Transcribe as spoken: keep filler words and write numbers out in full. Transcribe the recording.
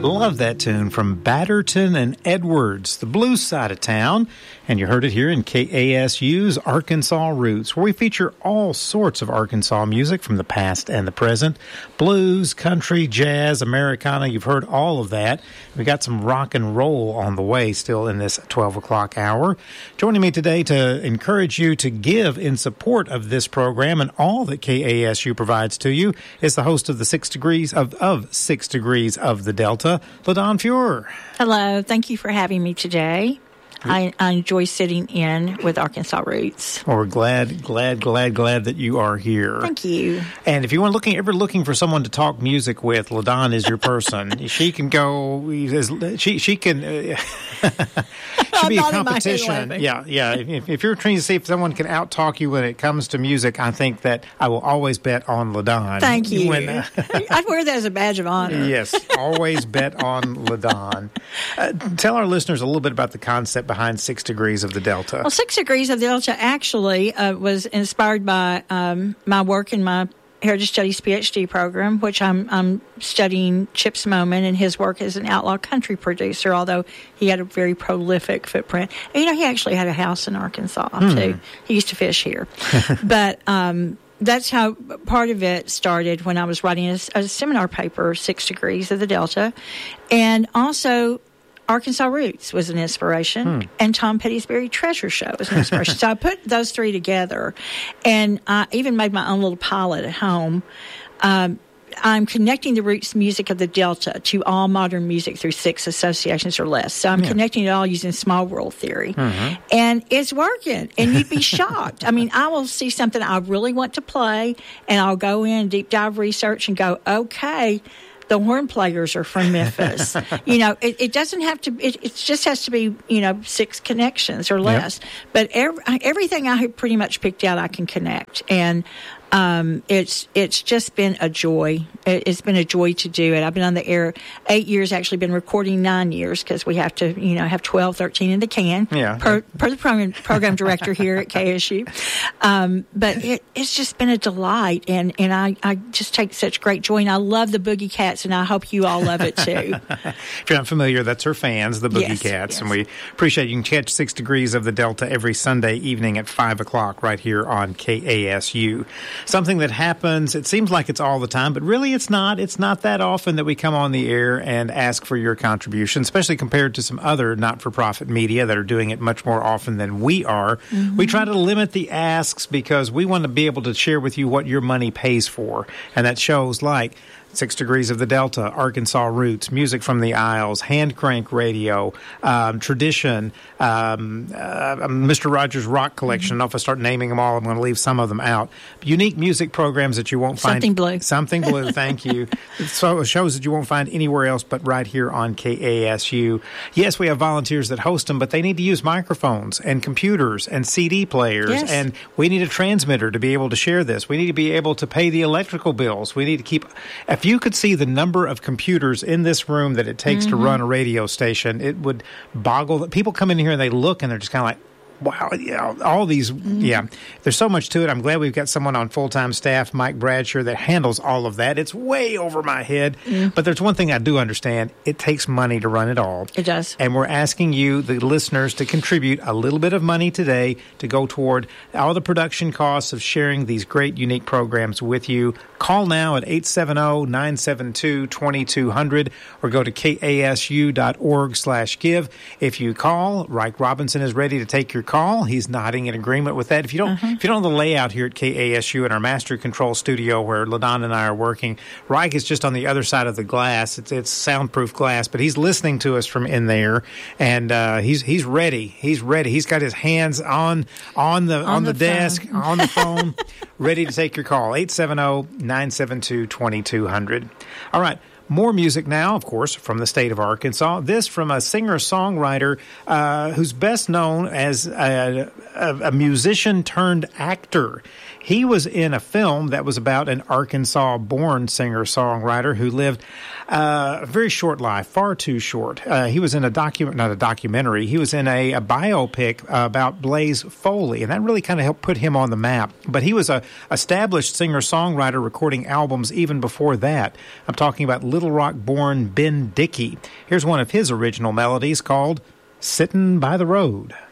Love that tune from Batterton and Edwards, the blues side of town. And you heard it here in K A S U's Arkansas Roots, where we feature all sorts of Arkansas music from the past and the present. Blues, country, jazz, Americana, you've heard all of that. We got some rock and roll on the way still in this twelve o'clock hour. Joining me today to encourage you to give in support of this program and all that K A S U provides to you is the host of the Six Degrees of, of Six Degrees of the Delta, LaDon Feuer. Hello. Thank you for having me today. I, I enjoy sitting in with Arkansas Roots. Well, we're glad, glad, glad, glad that you are here. Thank you. And if you want looking, ever looking for someone to talk music with, LaDon is your person. She can go. She she can. Uh, should be a competition. Yeah, yeah. If, if you're trying to see if someone can out-talk you when it comes to music, I think that I will always bet on LaDon. Thank you. When, uh, I'd wear that as a badge of honor. Yes, always bet on LaDon. Uh, tell our listeners a little bit about the concept behind Six Degrees of the Delta. Well, Six Degrees of the Delta actually uh, was inspired by um, my work in my Heritage Studies PhD program, which I'm, I'm studying Chips Moman and his work as an outlaw country producer, although he had a very prolific footprint. And, you know, he actually had a house in Arkansas, hmm. too. He used to fish here. But um, that's how part of it started when I was writing a, a seminar paper, Six Degrees of the Delta. And also Arkansas Roots was an inspiration, hmm. and Tom Petty's Buried Treasure Show was an inspiration. So I put those three together, and I even made my own little pilot at home. Um, I'm connecting the roots music of the Delta to all modern music through six associations or less. So I'm yeah. connecting it all using small world theory. Mm-hmm. And it's working. And you'd be shocked. I mean, I will see something I really want to play, and I'll go in, deep dive research, and go, okay, the horn players are from Memphis. you know, it, it doesn't have to, it, it just has to be, you know, six connections or less. Yep. But every, everything I have pretty much picked out, I can connect. And um, it's it's just been a joy. It, it's been a joy to do it. I've been on the air eight years, actually been recording nine years because we have to, you know, have twelve, thirteen in the can yeah. per, per the program, program director here at K S U. Um, but it, it's just been a delight, and, and I, I just take such great joy, and I love the Boogie Cats, and I hope you all love it too. If you're not familiar, that's her fans, the Boogie yes, Cats, yes. and we appreciate it. You can catch Six Degrees of the Delta every Sunday evening at five o'clock right here on K A S U. Something that happens, it seems like it's all the time, but really it's not. It's not that often that we come on the air and ask for your contribution, especially compared to some other not-for-profit media that are doing it much more often than we are. Mm-hmm. We try to limit the asks because we want to be able to share with you what your money pays for, and that shows like Six Degrees of the Delta, Arkansas Roots, Music from the Isles, Hand Crank Radio, um, Tradition, um, uh, Mister Rogers' Rock Collection. Mm-hmm. And if I start naming them all, I'm going to leave some of them out. Unique music programs that you won't find. Something Blue. Something Blue, thank you. So shows that you won't find anywhere else but right here on K A S U. Yes, we have volunteers that host them, but they need to use microphones and computers and C D players. Yes. And we need a transmitter to be able to share this. We need to be able to pay the electrical bills. We need to keep... If you could see the number of computers in this room that it takes mm-hmm. to run a radio station, it would boggle. People come in here and they look and they're just kind of like, wow, yeah, all these, mm-hmm. yeah. There's so much to it. I'm glad we've got someone on full-time staff, Mike Bradshaw, that handles all of that. It's way over my head. Mm-hmm. But there's one thing I do understand. It takes money to run it all. It does. And we're asking you, the listeners, to contribute a little bit of money today to go toward all the production costs of sharing these great, unique programs with you. Call now at eight seven zero, nine seven two, two two zero zero or go to kasu.org slash give. If you call, Reich Robinson is ready to take your call. He's nodding in agreement with that. If you don't, uh-huh. if you don't know the layout here at K A S U in our master control studio where LaDon and I are working, Reich is just on the other side of the glass. It's, it's soundproof glass, but he's listening to us from in there, and uh, he's he's ready. He's ready. He's got his hands on on the on, on the, the desk, on the phone, ready to take your call. eight seven zero, nine seven two, two two zero zero. All right. More music now, of course, from the state of Arkansas. This from a singer-songwriter uh, who's best known as a, a, a musician turned actor. He was in a film that was about an Arkansas-born singer-songwriter who lived uh, a very short life, far too short. Uh, he was in a document, not a documentary. He was in a, a biopic about Blaze Foley, and that really kind of helped put him on the map. But he was a established singer-songwriter recording albums even before that. I'm talking about Little Rock-born Ben Dickey. Here's one of his original melodies called "Sittin' by the Road."